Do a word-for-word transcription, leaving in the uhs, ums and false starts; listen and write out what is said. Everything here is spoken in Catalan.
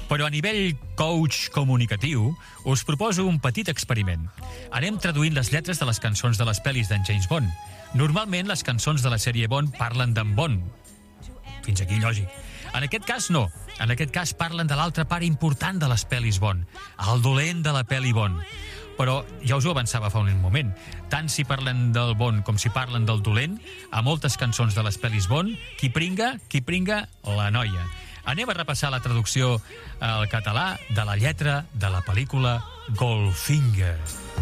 Però a nivell coach comunicatiu us proposo un petit experiment. Anem traduint les lletres de les cançons de les pel·lis d'en James Bond. Normalment les cançons de la sèrie Bond parlen d'en Bond. Fins aquí lògic. En aquest cas no. En aquest cas parlen de l'altra part important de les pel·lis Bond, el dolent de la pel·li Bond. Però ja us ho avançava fa un moment. Tant si parlen del Bond com si parlen del dolent, a moltes cançons de les pel·lis Bond, qui pringa, qui pringa, la noia. Anem a repassar la traducció al català de la lletra de la pel·lícula Goldfinger.